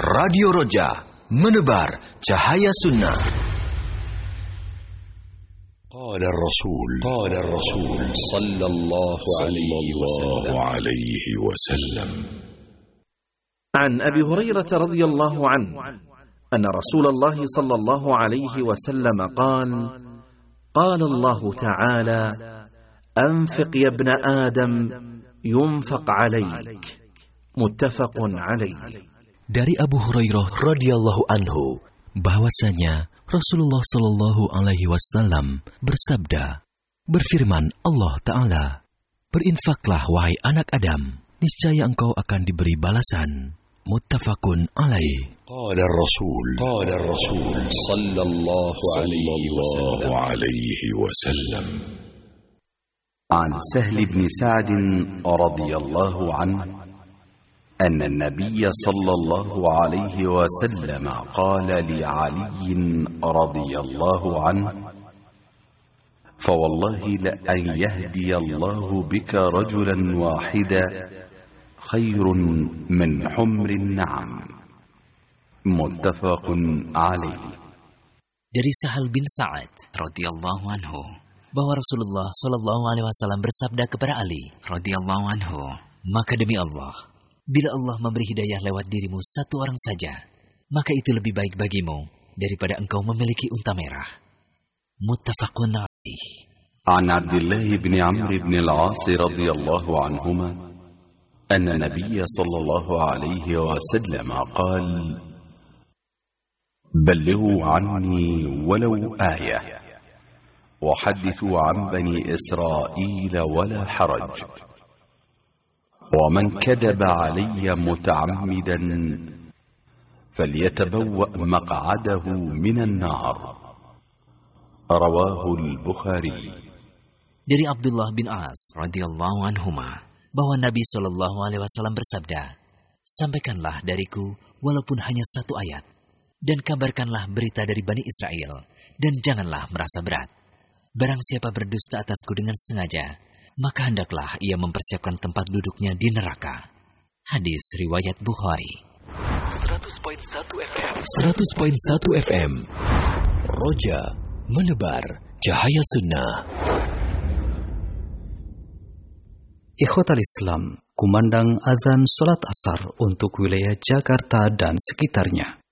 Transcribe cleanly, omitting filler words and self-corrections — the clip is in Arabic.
Radio Roja, menebar cahaya sunnah. قال الرسول صلى الله عليه وسلم عن أبي هريرة رضي الله عنه أن رسول الله صلى الله عليه وسلم قال: قال الله تعالى: أنفق يا ابن آدم ينفق عليك. متفق عليه. Dari Abu Hurairah radhiyallahu anhu bahwasanya Rasulullah Shallallahu Alaihi Wasallam bersabda, berfirman Allah Ta'ala, berinfaklah wahai anak Adam, niscaya engkau akan diberi balasan. Muttafaqun alaih. قال الرسول صلى الله عليه وسلم عن سهل بن سعد رضي الله عنه أن النبي صلى الله عليه وسلم قال لعلي رضي الله عنه: فوالله لأن يهدي الله بك رجلا واحدا خير من حمر النعم. متفق عليه. Dari Sahal bin Sa'ad radhiyallahu anhu bahwa Rasulullah sallallahu alaihi wasallam bersabda kepada Ali radhiyallahu anhu, maka demi Allah, bila Allah memberi hidayah lewat dirimu satu orang saja, maka itu lebih baik bagimu daripada engkau memiliki unta merah. Muttafaqun alaih. عن عبد الله بن عمرو بن العاص رضي الله عنهما أن النبي صلى الله عليه وسلم قال: بلغوا عني ولو آية وحدثوا عن بني إسرائيل ولا حرج، ومن كذب علي متعمدا فليتبوأ مقعده من النار. رواه البخاري. Dari Abdullah bin As radhiyallahu anhuma bahwa Nabi sallallahu alaihi wasallam bersabda, sampaikanlah dariku walaupun hanya satu ayat, dan kabarkanlah berita dari Bani Israel, dan janganlah merasa berat. Barang siapa berdusta atasku dengan sengaja, maka hendaklah ia mempersiapkan tempat duduknya di neraka. Hadis riwayat Bukhari. 100.1 FM Roja, menebar cahaya sunnah. Ikhwatal Islam, kumandang azan salat asar untuk wilayah Jakarta dan sekitarnya.